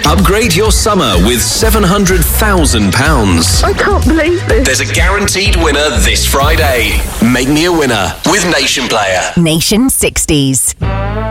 Upgrade your summer with £700,000. I can't believe this. There's a guaranteed winner this Friday. Make me a winner with Nation Player. Nation 60s.